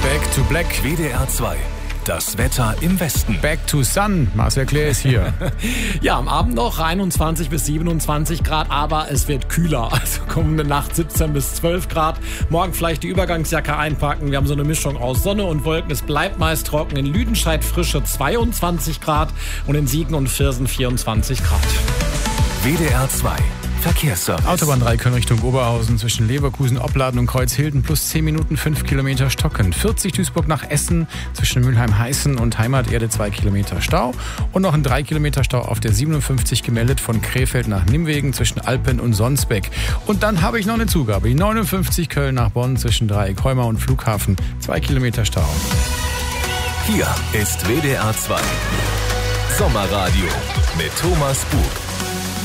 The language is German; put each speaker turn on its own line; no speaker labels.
Back to Black.
WDR 2. Das Wetter im Westen.
Back to Sun. Marcel Clair ist hier.
Ja, am Abend noch 21 bis 27 Grad, aber es wird kühler. Also kommende Nacht 17 bis 12 Grad. Morgen vielleicht die Übergangsjacke einpacken. Wir haben so eine Mischung aus Sonne und Wolken. Es bleibt meist trocken. In Lüdenscheid frische 22 Grad und in Siegen und Viersen 24 Grad.
WDR 2. Verkehrsservice.
Autobahn 3 Köln Richtung Oberhausen zwischen Leverkusen, Opladen und Kreuzhilden plus 10 Minuten 5 Kilometer Stocken. 40 Duisburg nach Essen zwischen Mülheim-Heißen und Heimaterde 2 Kilometer Stau. Und noch ein 3 Kilometer Stau auf der 57 gemeldet von Krefeld nach Nimwegen zwischen Alpen und Sonsbeck. Und dann habe ich noch eine Zugabe. Die 59 Köln nach Bonn zwischen Dreieck-Heuma und Flughafen 2 Kilometer Stau.
Hier ist WDR 2. Sommerradio mit Thomas Bug.